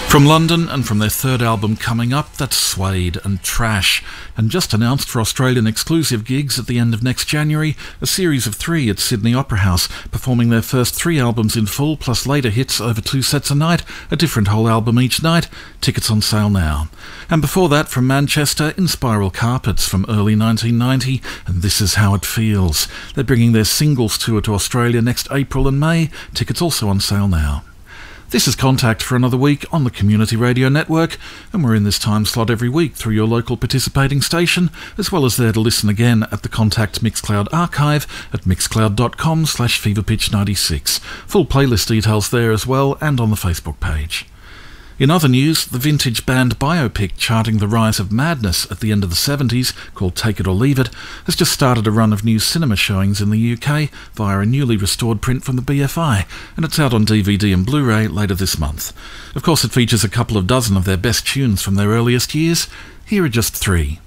From London and from their third album coming up, that's Suede and Trash, and just announced for Australian exclusive gigs at the end of next January, a series of 3 at Sydney Opera House, performing their first 3 albums in full, plus later hits over 2 sets a night, a different whole album each night. Tickets on sale now. And before that, from Manchester, Inspiral Carpets from early 1990, and This Is How It Feels. They're bringing their singles tour to Australia next April and May. Tickets also on sale now. This is Contact for another week on the Community Radio Network, and we're in this time slot every week through your local participating station, as well as there to listen again at the Contact Mixcloud archive at mixcloud.com/feverpitch96. Full playlist details there as well, and on the Facebook page. In other news, the vintage band biopic charting the rise of madness at the end of the 70s, called Take It or Leave It, has just started a run of new cinema showings in the UK via a newly restored print from the BFI, and it's out on DVD and Blu-ray later this month. Of course, it features a couple of dozen of their best tunes from their earliest years. Here are just 3.